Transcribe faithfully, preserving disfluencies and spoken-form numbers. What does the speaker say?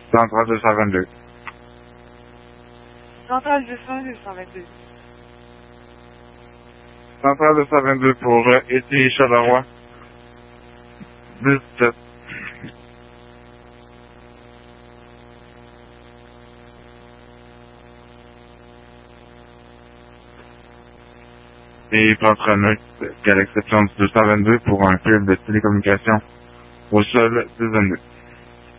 Centrale deux cent vingt-deux. Centrale deux cent vingt-deux. Centrale deux cent vingt-deux pour euh, Étienne Charleroi. dix-sept. Et prendra note qu'à l'exception du deux cent vingt-deux pour un fil de télécommunication au sol deux vingt-deux.